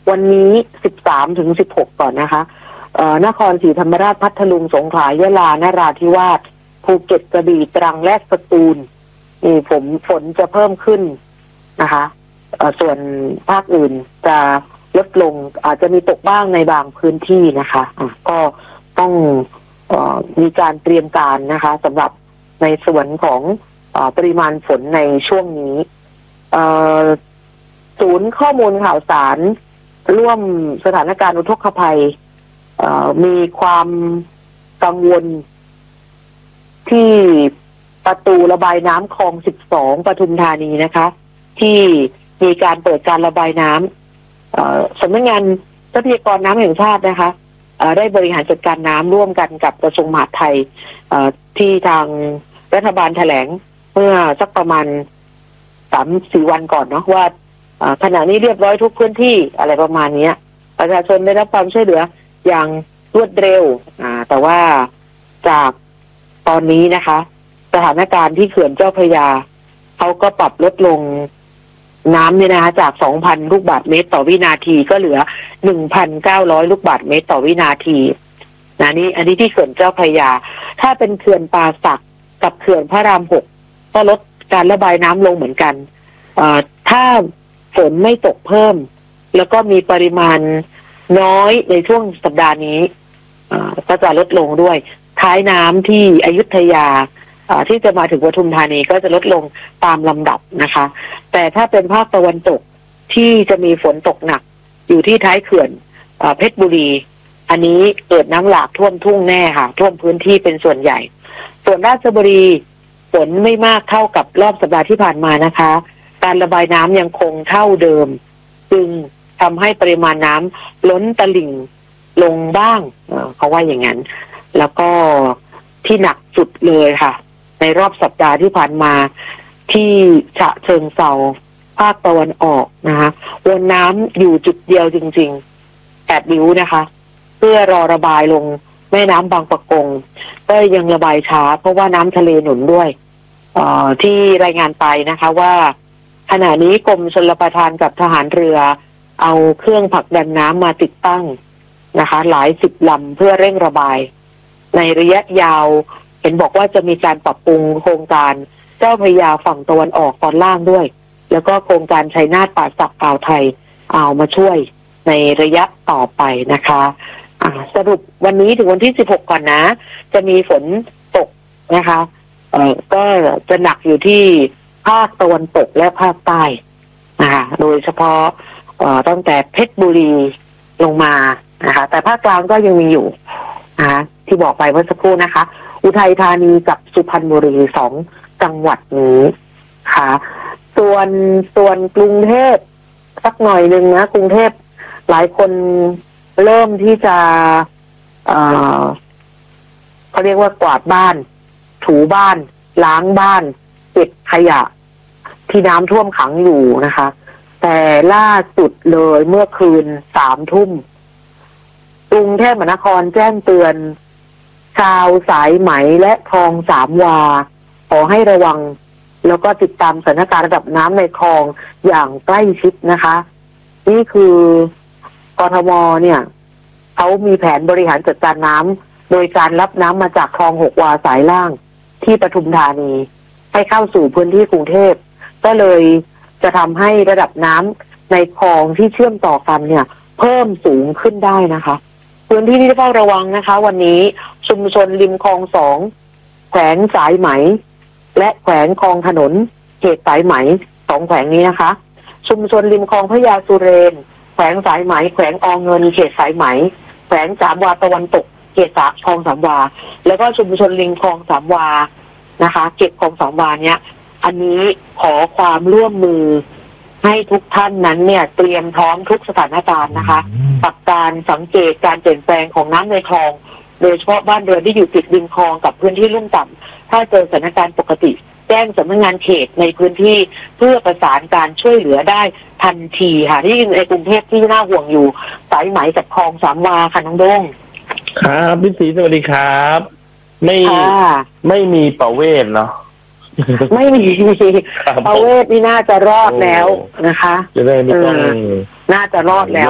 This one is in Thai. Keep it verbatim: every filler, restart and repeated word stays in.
วันนี้สิบสามถึงสิบหกก่อนนะคะเอ่อนครศรีธรรมราชพัทลุงสงขลายะลานราธิวาสภูเก็ตกระบี่ตรังและสตูลนี่ผมฝนจะเพิ่มขึ้นนะคะเอ่อส่วนภาคอื่นจะลดลงอาจจะมีตกบ้างในบางพื้นที่นะคะอ่ะก็ต้องเอ่อมีการเตรียมการนะคะสำหรับในส่วนของเอ่อปริมาณฝนในช่วงนี้เอ่อศูนย์ข้อมูลข่าวสารร่วมสถานการณ์อุทกภัยมีความกังวลที่ประตูระบายน้ำคลองสิบสองปทุมธานีนะคะที่มีการเปิดการระบายน้ำสำนักงานทรัพยากรน้ำแห่งชาตินะคะได้บริหารจัดการน้ำร่วมกันกับกระทรวงมหาดไทยที่ทางรัฐบาลแถลงเมื่อสักประมาณสามสี่วันก่อนเนาะว่าขณะนี้เรียบร้อยทุกพื้นที่อะไรประมาณนี้ประชาชนได้รับความช่วยเหลืออย่างรวดเร็วอ่าแต่ว่าจากตอนนี้นะคะสถานการณ์ที่เขื่อนเจ้าพระยาเขาก็ปรับลดลงน้ำเนี่ยนะคะจาก สองพัน ลูกบาศก์เมตรต่อวินาทีก็เหลือ หนึ่งพันเก้าร้อย ลูกบาศก์เมตรต่อวินาทีนะนี่อันนี้ที่เขื่อนเจ้าพระยาถ้าเป็นเขื่อนป่าสักกับเขื่อนพระรามหกก็ลดการระบายน้ำลงเหมือนกันอ่าถ้าฝนไม่ตกเพิ่มแล้วก็มีปริมาณน้อยในช่วงสัปดาห์นี้ก็จะลดลงด้วยท้ายน้ำที่อยุธยาที่จะมาถึงปทุมธานีก็จะลดลงตามลำดับนะคะแต่ถ้าเป็นภาคตะวันตกที่จะมีฝนตกหนักอยู่ที่ท้ายเขื่อนเพชรบุรีอันนี้เกิดน้ำหลากท่วมทุ่งแน่ค่ะท่วมพื้นที่เป็นส่วนใหญ่ส่วนราชบุรีฝนไม่มากเท่ากับรอบสัปดาห์ที่ผ่านมานะคะการระบายน้ำยังคงเท่าเดิมจึงทำให้ปริมาณน้ำล้นตลิ่งลงบ้างเขาว่าอย่างนั้นแล้วก็ที่หนักสุดเลยค่ะในรอบสัปดาห์ที่ผ่านมาที่ฉะเชิงเทราภาคตะวันออกนะคะวนน้ำอยู่จุดเดียวจริงๆแปดนิ้วนะคะเพื่อรอระบายลงแม่น้ำบางปะกงก็ยังระบายช้าเพราะว่าน้ำทะเลหนุนด้วยที่รายงานไปนะคะว่าขณะนี้กรมชลประทานกับทหารเรือเอาเครื่องผลักดันน้ำมาติดตั้งนะคะหลายสิบลำเพื่อเร่งระบายในระยะยาวเห็นบอกว่าจะมีการปรับปรุงโครงการเจ้าพระยาฝั่งตะวันออกตอนล่างด้วยแล้วก็โครงการชัยนาทป่าสักอ่าวไทยเอามาช่วยในระยะต่อไปนะคะะสรุปวันนี้ถึงวันที่สิบหกก่อนนะจะมีฝนตกนะคะเอ่อก็จะหนักอยู่ที่ภาคตะวันตกและภาคใต้นะคะโดยเฉพาะตั้งแต่เพชรบุรีลงมานะคะแต่ภาคกลางก็ยังมีอยู่นะคะที่บอกไปเมื่อสักครู่นะคะอุทัยธานีกับสุพรรณบุรีสองจังหวัดนี้ค่ะส่วนส่วนกรุงเทพสักหน่อยหนึ่งนะกรุงเทพหลายคนเริ่มที่จะเอ่อเขาเรียกว่ากวาดบ้านถูบ้านล้างบ้านเก็บขยะที่น้ำท่วมขังอยู่นะคะแต่ล่าสุดเลยเมื่อคืนสามทุ่มกรุงเทพมหานครแจ้งเตือนชาวสายไหมและคลองสามวาขอให้ระวังแล้วก็ติดตามสถานการณ์ระดับน้ำในคลองอย่างใกล้ชิดนะคะนี่คือกทมเนี่ยเขามีแผนบริหารจัดการน้ำโดยการรับน้ำมาจากคลองหกวาสายล่างที่ปทุมธานีให้เข้าสู่พื้นที่กรุงเทพก็เลยจะทำให้ระดับน้ำในคลองที่เชื่อมต่อกันเนี่ยเพิ่มสูงขึ้นได้นะคะพื้นที่ที่ต้องเฝ้าระวังนะคะวันนี้ชุมชนริมคลองสองแขวงสายไหมและแขวงคลองถนนเขตสายไหมสองแขวงนี้นะคะชุมชนริมคลองพระยาสุเรนแขวงสายไหมแขวงอเงินเขตสายไหมแขวงสามวาตะวันตกเขตสาคลองสามวาแล้วก็ชุมชนริมคลองสามวานะคะเขตคลองสามวาเนี้ยอันนี้ขอความร่วมมือให้ทุกท่านนั้นเนี่ยเตรียมพร้อมทุกสถานการณ์นะคะกับการสังเกตการเปลี่ยนแปลงของน้ำในคลองโดยเฉพาะบ้านเรือนที่อยู่ติดริมคลองกับพื้นที่ลุ่มต่ำถ้าเจอสถานการณ์ปกติแจ้งสำนักงานเขตในพื้นที่เพื่อประสานการช่วยเหลือได้ทันทีค่ะที่ในกรุงเทพที่น่าห่วงอยู่สายไหมกับคลองสามวาค่ะน้องดงครับพี่ศรีสวัสดีครับไม่ไม่มีประเวศเนาะไม่มีประเวศนี่น่าจะรอดแล้วนะคะจะได้ไม่ต้องน่าจะรอดแล้ว